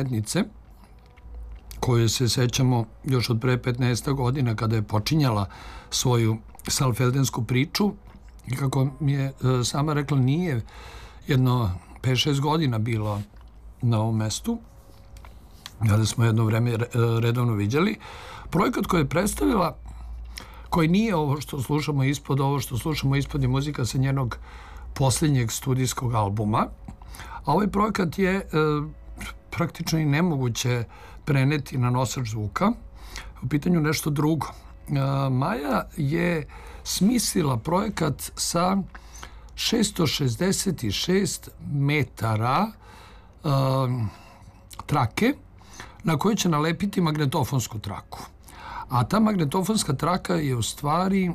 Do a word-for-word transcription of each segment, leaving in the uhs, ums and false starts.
umetnice, koju se sećamo još od pre petnaest godina kada je počinjala svoju salfeldensku priču i kako mi je sama rekla nije jedno pet šest godina bilo na ovom mestu kada smo jedno vreme redovno viđali. Projekat koji je predstavila, koji nije ovo što slušamo ispod, ovo što slušamo ispod je muzika sa njenog posljednjeg studijskog albuma, a ovaj projekat je e, praktično i nemoguće preneti na nosač zvuka. U pitanju nešto drugo. E, Maja je smislila projekat sa šesto šezdeset šest metara e, trake na kojoj će nalepiti magnetofonsku traku. A ta magnetofonska traka je u stvari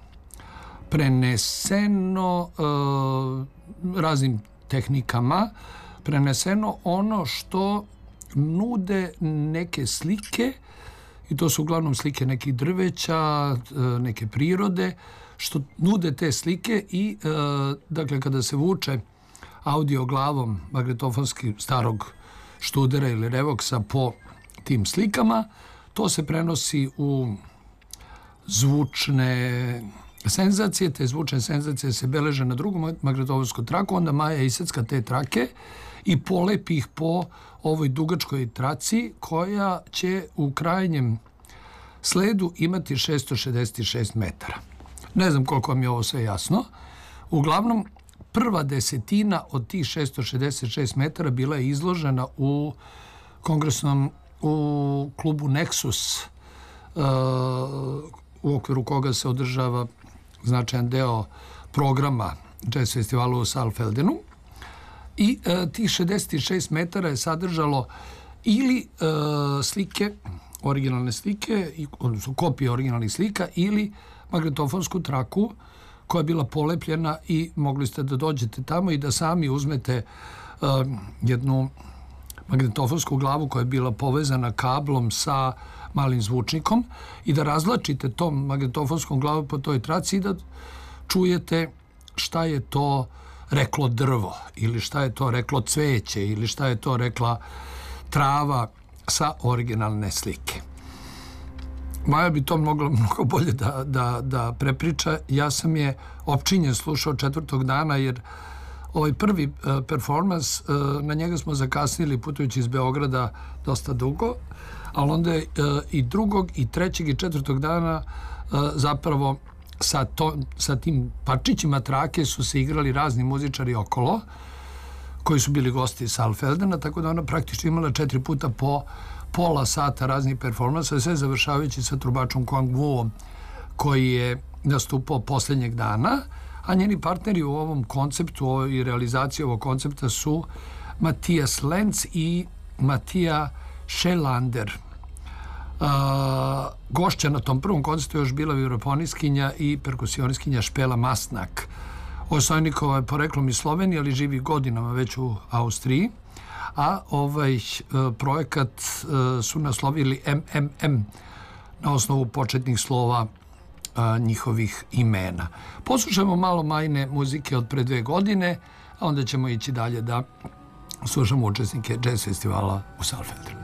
preneseno e, raznim tehnikama, preneseno ono što nude neke slike, i to su uglavnom slike nekih drveća, neke prirode, što nude te slike i, e, dakle, kada se vuče audio glavom magnetofonski starog Študera ili Revoksa po tim slikama, to se prenosi u zvučne senzacije, te zvučne senzacije se beleže na drugu magnetofonsku traku, onda Maja isecka te trake i polepi ih po ovoj dugačkoj traci koja će u krajnjem sledu imati šesto šezdeset šest metara. Ne znam koliko vam je ovo sve jasno. Uglavnom, prva desetina od tih šesto šezdeset šest metara bila je izložena u kongresnom u klubu Nexus, u okviru koga se održava značajan deo programa jazz festivala u Saalfeldenu. I e, tih šezdeset šest metara je sadržalo ili e, slike, originalne slike, odnosno kopije originalnih slika, ili magnetofonsku traku koja je bila polepljena i mogli ste da dođete tamo i da sami uzmete e, jednu magnetofonsku glavu koja je bila povezana kablom sa malim zvučnikom i da razlačite tom magnetofonskom glavu po toj traci i da čujete šta je to reklo drvo ili šta je to reklo cveće ili šta je to rekla trava sa originalne slike. Maja bi to mogla mnogo bolje da, da, da prepriča. Ja sam je opčinjen slušao četvrtog dana jer ovaj prvi uh, performans, uh, na njega smo zakasnili putujući iz Beograda dosta dugo, ali onda je uh, i drugog, i trećeg, i četvrtog dana uh, zapravo sa, to, sa tim parčićima trake su se igrali razni muzičari okolo, koji su bili gosti Saalfeldena, tako da ona praktično imala četiri puta po pola sata raznih performansa, sve završavajući sa trubačom Kwang Wuom, koji je nastupao posljednjeg dana, a njeni partneri u ovom konceptu i realizaciji ovog koncepta su Matijas Lenz i Matija Schelander. Uh, gošća na tom prvom koncertu je još bila vibrafoniskinja i perkusioniskinja Špela Mastnak. Osojnikova je poreklom iz Slovenije, ali živi godinama već u Austriji, a ovaj uh, projekat uh, su naslovili M M M na osnovu početnih slova a, njihovih imena. Poslušamo malo Majine muzike od pre dve godine, a onda ćemo ići dalje da slušamo učesnike jazz festivala u Saalfeldenu.